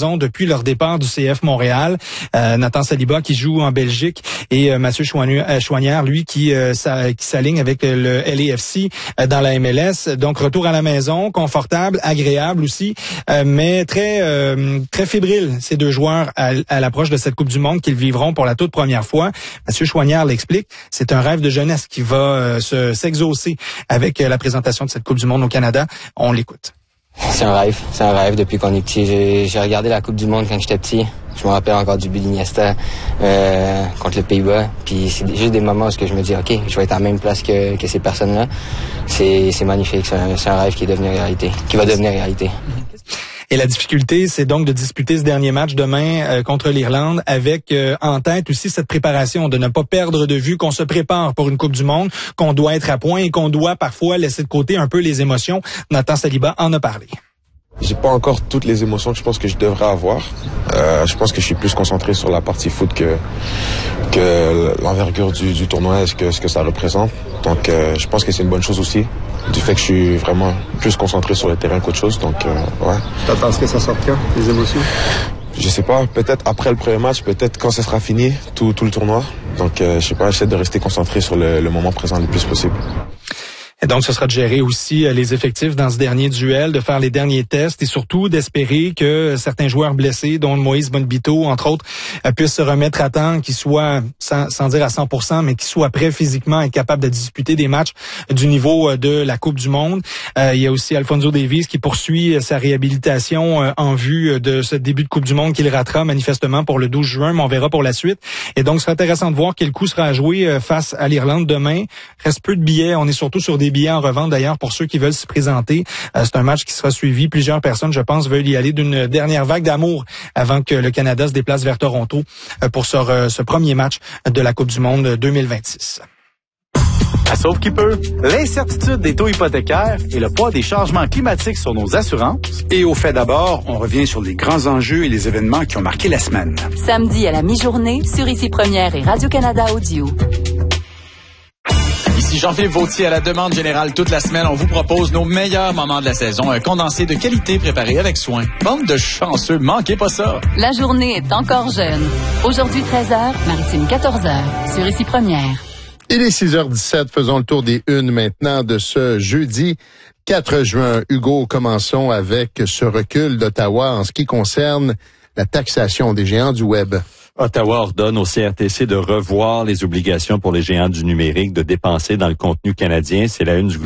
maison depuis leur départ du CF Montréal. Nathan Saliba qui joue en Belgique et Mathieu Choinière, lui, qui s'aligne avec le LAFC dans la MLS. Donc, retour à la maison, confortable, agréable aussi, mais très fébrile, ces deux joueurs, à l'approche de cette Coupe du Monde qu'ils vivront pour la toute première fois. Mathieu Choinière l'explique, c'est un rêve de jeunesse qui va s'exaucer avec la présentation de cette Coupe du Monde au Canada. On l'écoute. C'est un rêve depuis qu'on est petit. J'ai regardé la Coupe du Monde quand j'étais petit. Je me rappelle encore du but d'Iniesta contre le Pays-Bas. Puis c'est juste des moments où je me dis, OK, je vais être à la même place que ces personnes-là. C'est magnifique. C'est un rêve qui va devenir réalité. Et la difficulté, c'est donc de disputer ce dernier match demain contre l'Irlande avec en tête aussi cette préparation, de ne pas perdre de vue qu'on se prépare pour une Coupe du Monde, qu'on doit être à point et qu'on doit parfois laisser de côté un peu les émotions. Nathan Saliba en a parlé. J'ai pas encore toutes les émotions que je pense que je devrais avoir. Je pense que je suis plus concentré sur la partie foot que l'envergure du tournoi et ce que ça représente. Donc je pense que c'est une bonne chose aussi, du fait que je suis vraiment plus concentré sur le terrain qu'autre chose. Donc ouais. Tu t'attends à ce que ça sorte quand, les émotions? Je sais pas, peut-être après le premier match, peut-être quand ce sera fini, tout le tournoi. Donc je sais pas, j'essaie de rester concentré sur le moment présent le plus possible. Et donc, ce sera de gérer aussi les effectifs dans ce dernier duel, de faire les derniers tests et surtout d'espérer que certains joueurs blessés, dont Moïse Bonbito, entre autres, puissent se remettre à temps, qu'ils soient, sans dire à 100%, mais qu'ils soient prêts physiquement et capables de disputer des matchs du niveau de la Coupe du Monde. Il y a aussi Alphonso Davies qui poursuit sa réhabilitation en vue de ce début de Coupe du Monde qu'il ratera manifestement pour le 12 juin, mais on verra pour la suite. Et donc, ce sera intéressant de voir quel coup sera à jouer face à l'Irlande demain. Reste peu de billets. On est surtout sur des billets en revente d'ailleurs pour ceux qui veulent s'y présenter. C'est un match qui sera suivi. Plusieurs personnes, je pense, veulent y aller d'une dernière vague d'amour avant que le Canada se déplace vers Toronto pour ce premier match de la Coupe du Monde 2026. À Sauve qui peut, l'incertitude des taux hypothécaires et le poids des changements climatiques sur nos assurances. Et au fait d'abord, on revient sur les grands enjeux et les événements qui ont marqué la semaine. Samedi à la mi-journée sur Ici Première et Radio-Canada Audio. Ici Jean-Philippe Vautier à la demande générale toute la semaine. On vous propose nos meilleurs moments de la saison. Un condensé de qualité préparé avec soin. Bande de chanceux, manquez pas ça. La journée est encore jeune. Aujourd'hui 13h, Maritime 14h sur Ici Première. Il est 6h17, faisons le tour des unes maintenant de ce jeudi 4 juin. Hugo, commençons avec ce recul d'Ottawa en ce qui concerne la taxation des géants du web. Ottawa ordonne au CRTC de revoir les obligations pour les géants du numérique de dépenser dans le contenu canadien. C'est la une du